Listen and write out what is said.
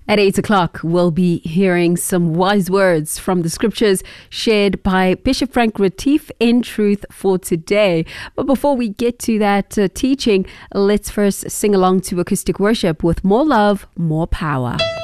At 8 o'clock, we'll be hearing some wise words from the scriptures shared by Bishop Frank Retief in Truth for Today. But before we get to that teaching, let's first sing along to acoustic worship with More Love, More Power.